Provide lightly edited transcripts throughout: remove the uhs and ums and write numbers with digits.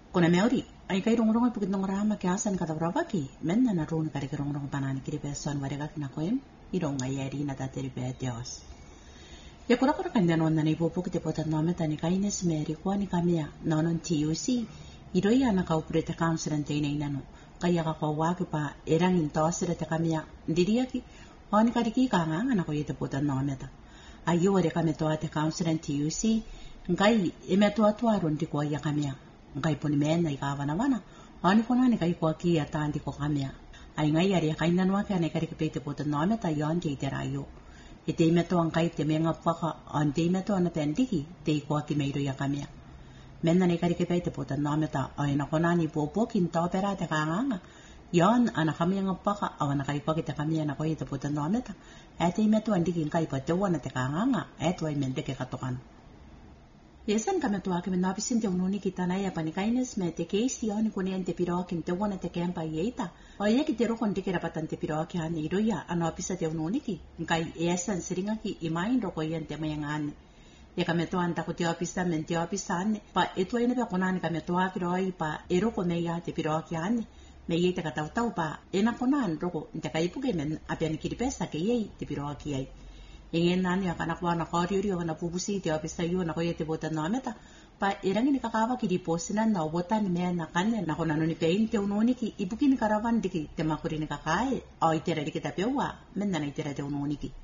Kuna meori, ai kai rongrong pukit nong rama kiasan kata bravaki, menna na run kari rongrong panani kiri beson warega kina koim, irong ayeri na tateri be Dios. Ya kura kanya non na ipo pukit po tan nome tani kaines meri kwa ni kamia nonon TUC, iroya na kaupurete council ante inano, kaya kakawaki pa erang intosire te kamia ndiriaki, oni kariki kanga na ko yete po tan nome ta. Ayo ware kame toa te council ante TUC, ngai emetua tua rundi kwa ya kamia. Ngai poni mena i kawana, ani kona ni kai kwa ki atandi ko kamia. Ai ngai ari kai nanwa ka ne kari kepete po tan nome ta yon ke iterayo. Ite meto ang kai te menga paka ante meto ana pendiki te kwa ki meiro ya kamia. Mena ne kari kepete po tan nome ta ai na kona ni popo kin to pera te kanganga. Yon ana kamia ngapaka awana kai kwa ki te kamia na ko ite po tan nome ta. Ate meto andiki kai pa te wana te kanganga eto ai mente ke katokan. Yesan kame tua kame napisin te ununi kita na ya panikaines me te keisi oni kuni te pirokin te wana te kempa yeita. O ye ki te rokon te kerapatan te piroki ane iroya anapisa te ununi ki. Nkai yesan seringa ki imain roko yen te mayangane. Ya kame tua anta ko te opisa men te opisa ane. Pa etu ene pe konani kame tua ki roi pa eroko me ya te piroki ane. Me ye te katautau pa ena konan roko te kaipuke men apiani kiripesa ke ye te piroki ai. Ingin nani akan aku anak koriuri akan aku pusi dia bisa yu anak koye te botan nome ta pa irang ni kakawa ki di posinan na botan me na kanne na kono ni pein te unoni ki ibuki ni karavan diki te makuri ni kakae o itera diki ta pewa menna na itera te unoni ki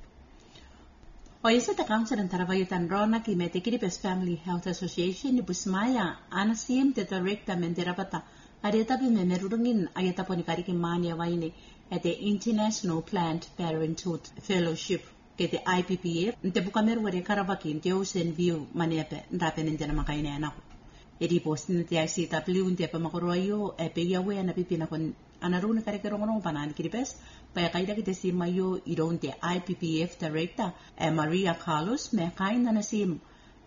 o yesa ta council antara vayutan rona ki me te kiri Best Family Health Association ni busmaya anasim te director mendera pata areta bi me merurungin ayata poni kari ki mania waine at the International Planned Parenthood Fellowship ke te IPPF, nte buka meru ware karawaki nte Ocean View manepe ndape nente na makaine anako. Edi post nte ICW nte pa makoroa yo, pe yawe na pipina kon anarune kareke rongonong panani kiripes, pa ya kaida kite sima yo iro nte IPPF director, Maria Carlos, me kaina na sim,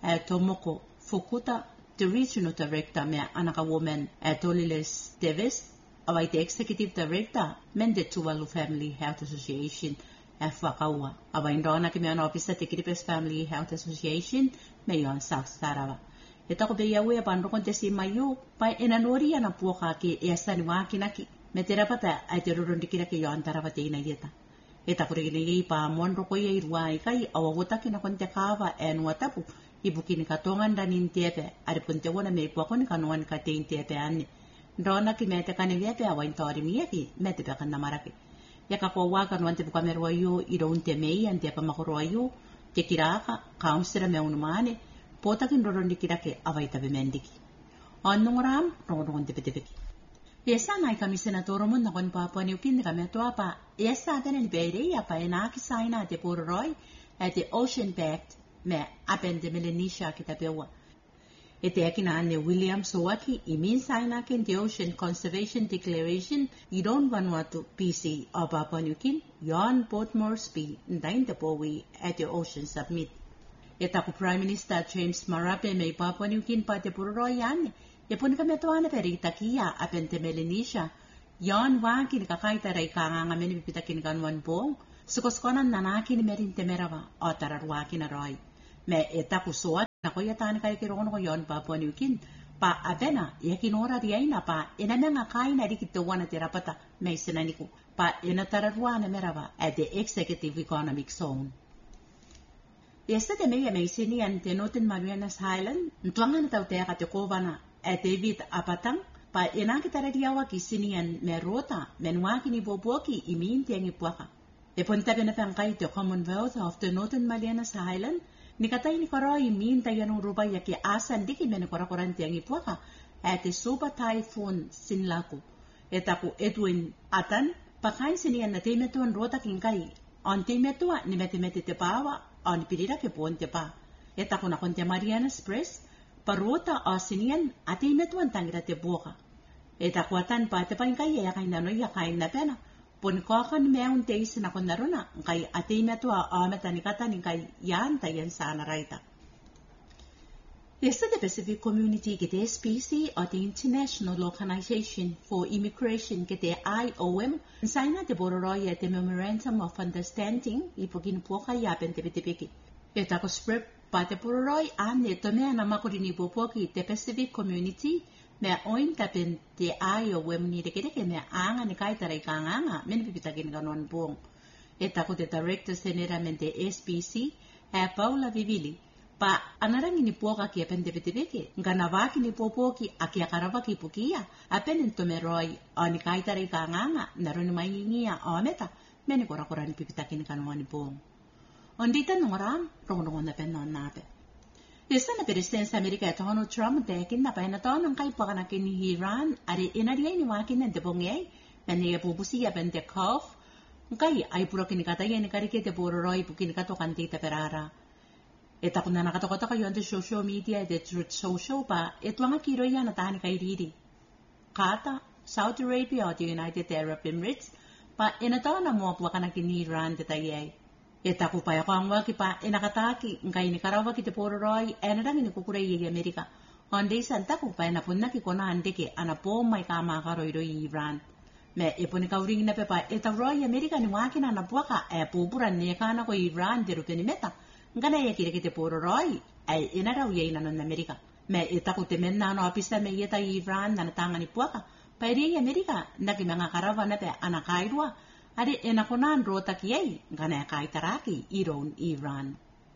Tomoko Fukuta, the regional director, me anaka woman, Toliles Davis, awai te executive director, men de Tuvalu Family Health Association, Whakaua. Awa indona ki mea na ofisa te Kiripes Family Health Association me yon South Sarawak. E tako be yawe bandokon te si mayu pa enanori ana puaka ki e asani waki naki me te rapata ai te rurundikira ki yon tarawate ina yeta. E tako regine yei pa monro ko yei ruai kai awa wotaki na kon te kawa e nuatapu ibuki ni katongan danin tepe ari pun te wana me puako ni kanuan ka te tepe ane. Ndona ki me te kanegepe awa intori miyaki me te pekan namaraki. Ya ka ko waka no ante buka merwa yo iro unte mei ante pa makoro yo te kiraka councilor me unumane pota kin roron dikirake avaita be mendiki annungram roron te petepeki yesa nai kami senatoro mon na kon Papua New Guinea kami to apa yesa tenen beire ya pa ena ki saina te poroi at the Ocean Pact me apende Melanesia kitapewa ete akina ane William Sowaki imin saina ken the Ocean Conservation Declaration idon Vanuatu PC of Papua New Guinea yon Portmore Speed ndain te powi at the Ocean Summit eta ko Prime Minister James Marape me Papua New Guinea pa te puro yan e pun kami to ana perita kia apente Melanesia yon waki ni kakaita rai kanga men bipitakin kanwan bong sukoskonan nanaki ni merin temerawa o tararwaki na roi me eta ko so na ko yatan kai ki rono ko yon Papua New Guinea pa avena yakinora riaina pa enamenga kaina dikito wana terapata me senaniku pa enatararwana merava at the executive economic zone. Yesterday me sini ante Northern Marianas Island ntuanga na tautea ka te kovana at David Apatang pa enakitara diawa ki sini an merota menwaki ni boboki iminti ang ipuaka. E punta na pangkai te Commonwealth of the Northern Marianas Island ni katay ni koroi minta yanong rubaya ki asan diki men korakoranti ang ipuaka at the Super Typhoon Sinlaku. Etaku Edwin Atan pakain sinian na temetuan rota kingkai on temetua ni metemete te pawa on pirira ke ponte pa. Etaku na konte Mariana Express parota o sinian at temetuan tangira te boka. Etaku atan pa te paingkai ya kain nanoy ya kain na pena. Pun kokan meun teis na kondaruna kai atemetua o metanikata ni kai yan tayan sana raita. Yesterday, the Pacific Community get SPC or the International Organization for Immigration get the IOM sign the Bororoy at the Memorandum of Understanding ipogin poka yapen te pitipiki. Etako spread Pa te pororoi ane to mea na makuri ni popoki te Pacific Community mea oin tapen te ai o wemuni reke mea anga ni kaitara I kanganga meni pipitaki ni kanon buong. E tako te Director Senera men te SPC e Paula Vivili pa anarangi ni poka ki apen te pitipiki ngana waki ni popoki a ki akarawa ki pukia apen to me roi o ni kaitara I kanganga na roni mai ngia o meta meni korakora ni pipitaki ni kanon buong. Ondita nungaram rongonongon na pen non nape. Isa na Presidente Amerika Donald Trump tekin na pa na to nang kay pakanakin ni Iran ari inariay ni wakin ng debongay na niya pupusiya ben de Kov kay ay puro kinikatayan ni karike te puro roy pukinikato kantita perara. Eta kung na nakatokota kayo ang social media the truth social pa ito ang kiroya na tani kay Riri. Kata Saudi Arabia o the United Arab Emirates pa inato na mo pakanakin ni Iran detayay. Eta ko pa ako ang waki pa inakataki ngay ni karawa kiti puro roy enadang inikukuray i Amerika. Onday santa ko pa inapunna ki kona andike anapo may kamakaroy do Iran. Me ipon ikaw ring na pepa eta roy Amerika ni waki na napuaka pupuran niya ka na ko Iran diro kinimeta. Ngana ya kiri kiti puro roy ay inaraw yay na nun Amerika. Me ita ko temen na ano apisa me yeta Iran na natangan ni puaka. Pa iri Amerika naki mga karawa na pe anakairwa. Adi enakonan rota kiyay, gana kay taraki, iron Iran.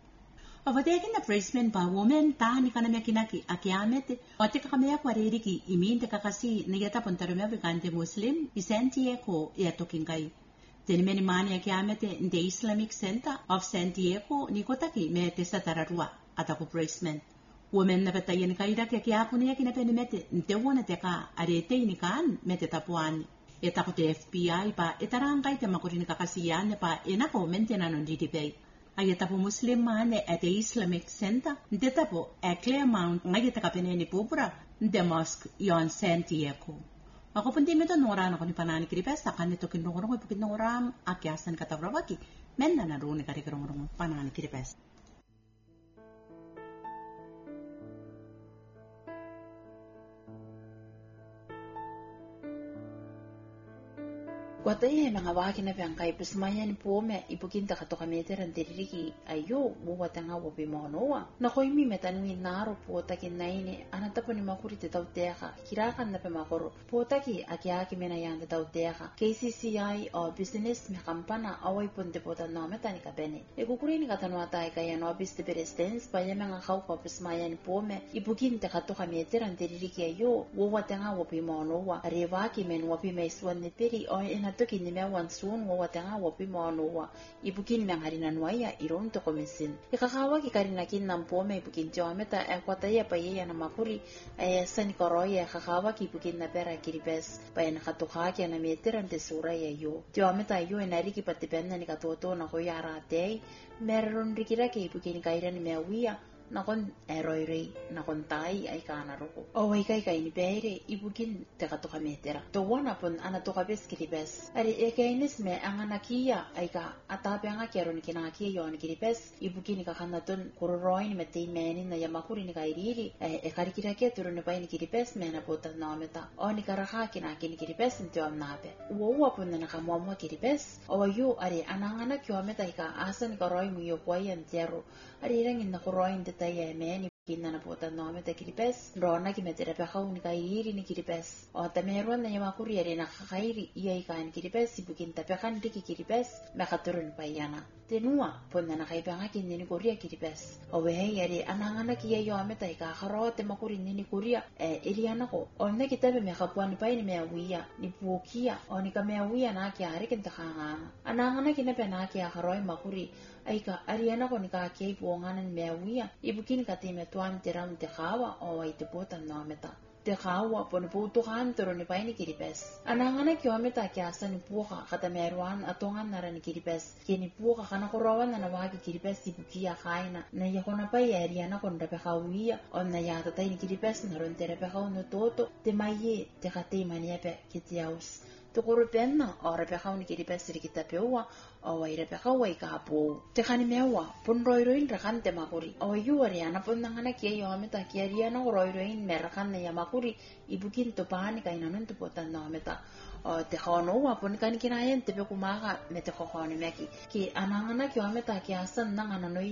Avadekin na praisement pa women tani ka na may kinaki akiamete, o te kakamaya kwa ririki imin te kakasi na yata puntarumya bigante Muslim, Santiago yatoking kay. Tinimeni mani akiamete in the Islamic Center of Santiago ni kotaki me te sa tararua, at ako praisement. Women na batayan kay raki akiapo niya kinapenimete, nte wana te ka, arete inikaan, me te tapuan. Eta ko te FBI pa etarangkay te makurin kakasiyan pa enako mentena non DDP. Ay eta po Muslim man at the Islamic Center, deta po a Claremont ngay eta kapenen ni Pupura, the mosque yon Santiago. Ako pun di meto nora na ko ni panani kiripes takan nito kinurong ko kinurang akyasan katawrawaki, men na naruni ka rikarong panani kiripes. Kwatay mga waki na piyang kay pusmaya ni Pome ipukinta katoka meteran tiriki ayo buwata nga wapi monoa. Nakoy mi metanuin naro potaki naini anata po ni makuri te tauteka kirakan na pemakoro potaki akiaki menayanda tauteka KCCI o business me kampana away ponte pota no metani kapene. Ekukuri ni katanuata kaya no biste presidents pa ya mga kaupa pusmaya ni Pome ipukinta katoka meteran tiriki ayo buwata nga wapi monoa. Arewaki men wapi maiswan ni peri o toki ni mea wansun wa watanga wapi moanoa ibukin mea harina nuaya iron to komisin ikakawa ki karina kin nampome ibukin jometa kwataya payeya na makuri sani koroya kakawa ki ibukin na pera kiribes pa na katukhaki na meteran te sura ya yo jometa yo enariki patipenna ni katoto na koyara te meron rikira ke ibukin kaira ni mea wia nakon eroirei nakon tai ay kana roko o ay kay ni pere ibukin te katoka metera to wana pon ana to kabes kiribes ari ekainis me anganakia ay ka atape anga keron kinaki yon kiribes ibukin ka kanaton kororoin metei menin na yamakuri ni kairiri e karikira ke turun pa ni kiribes me na pota nameta o ni karaha kinaki ni kiribes nto amnape wo pon na kamwa kiribes o yu ari anangana kyometa ka asan koroi mu yo kwayan tero ari rangin na koroin tayo meni kina na puta no me te kiripes rona ki metera pa kau ni kairi ni kiripes o ta meron na yama kuriere na kakairi iya kan kiripes ibukin ta pa kan diki kiripes makaturun pa yana tenua ponna na kai pa kin ni kuria kiripes o we yari anangana ki yo me ta ka kharote makurin ni kuria iriana ko o ne kitabe me kapuan pa ni me wiya ni pukia o ni ka me wiya na ki ari kin ta khanga anangana ki na pa na ki kharoi makuri aika ariana ko ni ka kei puanganan me wiya ibukin ka time tuan teram te khawa o ai te pota no meta te khawa pon putu kan tero ni paini kiripes anangana kyo meta kyasa ni puha kata merwan atongan nara ni kiripes kini puha kana korawan na wagi kiripes ibukia khaina na yakona pa ariana kon da khawiya on na ya ta ni kiripes naron tere pa no toto te maye te khate mania pe kitiaus tukuru penna ora pe khauni kiripes rikita pewa o ai repe kawai ka po te khani mewa pun roiroin rakan te makuri o yuari ana pun nangana kia yo meta kia riana roiroin merakan ne yamakuri ibukin to pani kaina nun to potan no meta o te khono wa pun kan kinayen te pe kumaka mete khokhoni meki ki anangana kia meta kia san nangana noia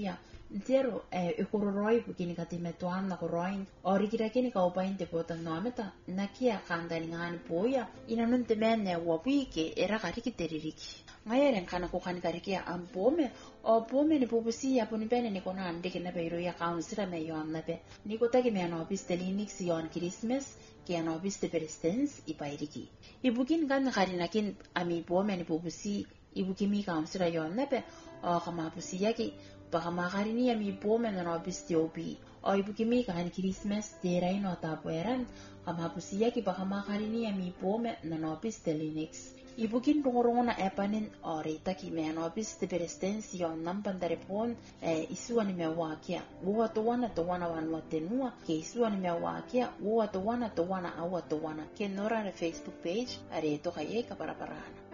Zero ukuroroi bukini katime tuan na koroin orikira kini ka upain te potan noameta nakia kandani ngani poya inanun te menne wapike era kariki teririki ngayeren kana kukani kariki ya ampome o pome ni pupusi ya puni bene ni kona andike na beiro ya kaunsira me yon nabe ni kotaki me ano piste linux yon Christmas ki ano piste peristens ipairiki ibukin kan karinakin ami pome ni pupusi ibukimi kaunsira yon nabe o kama pusi yaki baka makarini ya mi pome na no piste opi o ibukimi kan Christmas terai no tapueran kama pusi yaki baka makarini ya mi pome na no piste linux ibukin rungurungu na epanin orita ki me no piste peristens yon nampan darepon isuwa ni mewakia uwa to wana wanwatenua ke isuwa ni mewakia uwa to wana awa to wana ke nora na Facebook page are to kaye kaparaparana